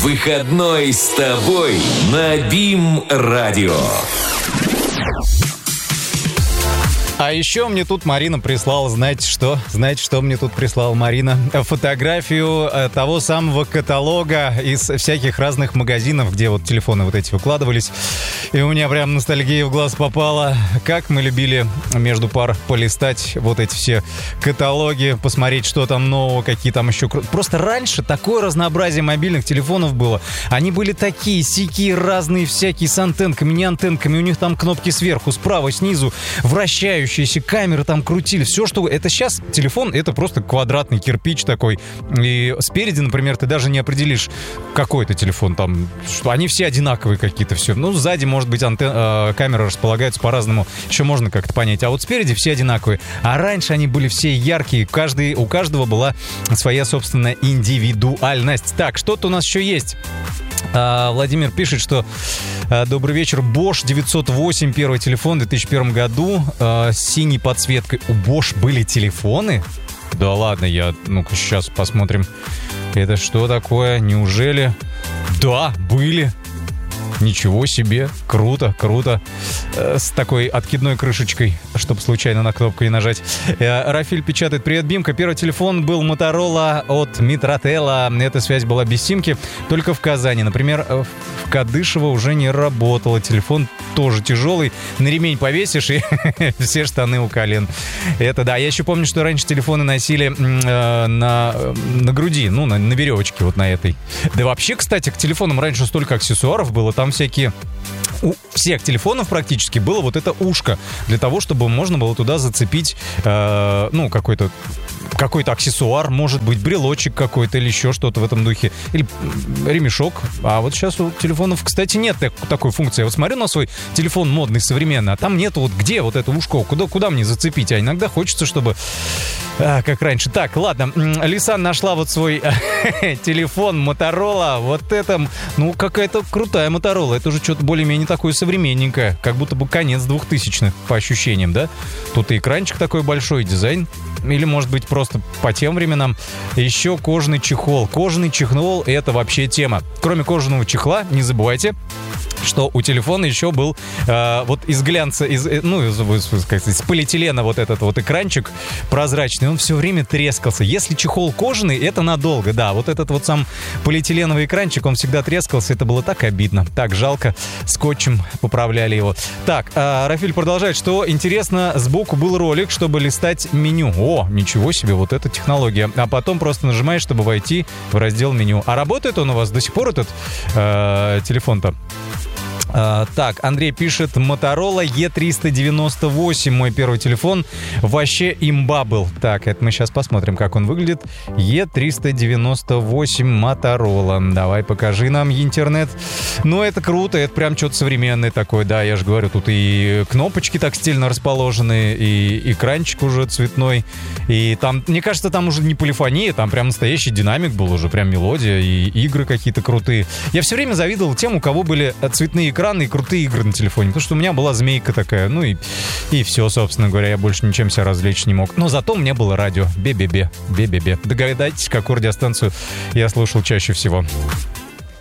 Выходной с тобой на БИМ-радио. А еще мне тут Марина прислала, знаете что? Знаете, что мне тут прислала Марина? Фотографию того самого каталога из всяких разных магазинов, где вот телефоны вот эти выкладывались. И у меня прям ностальгия в глаз попала. Как мы любили между пар полистать вот эти все каталоги, посмотреть, что там нового, какие там еще... Просто раньше такое разнообразие мобильных телефонов было. Они были такие, сякие, разные, всякие, с антенками, не антенками. У них там кнопки сверху, справа, снизу, вращающиеся. Камеры там крутили, все что... Это сейчас телефон, это просто квадратный кирпич такой. И спереди, например, ты даже не определишь, какой это телефон там. Они все одинаковые какие-то, все. Ну, сзади, может быть, камеры располагаются по-разному. Еще можно как-то понять. А вот спереди все одинаковые. А раньше они были все яркие. У каждого была своя собственная индивидуальность. Так, что-то у нас еще есть. Владимир пишет, что добрый вечер. Bosch 908, первый телефон в 2001 году с синей подсветкой. У Bosch были телефоны? Да ладно, ну-ка сейчас посмотрим. Это что такое? Неужели? Да, были. Ничего себе, круто, круто. С такой откидной крышечкой, чтобы случайно на кнопку не нажать. Рафиль печатает: привет, Бимка. Первый телефон был Motorola от Mitratel. Эта связь была без симки, только в Казани. Например, в Кадышево уже не работало. Телефон тоже тяжелый. На ремень повесишь, и все штаны у колен. Это да. Я еще помню, что раньше телефоны носили на груди, ну, на веревочке вот на этой. Да вообще, кстати, к телефонам раньше столько аксессуаров было. Там всякие... У всех телефонов практически было вот это ушко, для того, чтобы можно было туда зацепить, какой-то аксессуар, может быть, брелочек какой-то или еще что-то в этом духе, или ремешок. А вот сейчас у телефонов, кстати, нет такой функции. Я вот смотрю на свой телефон модный, современный, а там нету вот где вот это ушко, куда мне зацепить. А иногда хочется, чтобы... как раньше. Так, ладно. Лисан нашла вот свой телефон Motorola. Вот это, ну, какая-то крутая Motorola. Это уже что-то более-менее такое современненькое. Как будто бы конец 2000-х, по ощущениям, да? Тут и экранчик такой большой, дизайн. Или, может быть, просто по тем временам. Еще кожаный чехол. Кожаный чехол — это вообще тема. Кроме кожаного чехла, не забывайте, что у телефона еще был вот из глянца, из полиэтилена вот этот вот экранчик прозрачный, он все время трескался. Если чехол кожаный, это надолго, да. Вот этот вот сам полиэтиленовый экранчик, он всегда трескался, это было так обидно, так жалко. Скотчем поправляли его. Так, Рафиль продолжает, что интересно, сбоку был ролик, чтобы листать меню. О, ничего себе, вот эта технология. А потом просто нажимаешь, чтобы войти в раздел меню. А работает он у вас до сих пор, этот телефон-то? Так, Андрей пишет: Motorola E398, мой первый телефон, вообще имба был. Так, это мы сейчас посмотрим, как он выглядит. E398 Motorola. Давай, покажи нам интернет. Ну, это круто, это прям что-то современное такое, да, я же говорю, тут и кнопочки так стильно расположены, и экранчик уже цветной, и там, мне кажется, там уже не полифония, там прям настоящий динамик был уже, прям мелодия, и игры какие-то крутые. Я все время завидовал тем, у кого были цветные экраны и крутые игры на телефоне, потому что у меня была змейка такая, ну и все, собственно говоря, я больше ничем себя развлечь не мог. Но зато у меня было радио, бе-бе-бе. Догадайтесь, какую радиостанцию я слушал чаще всего.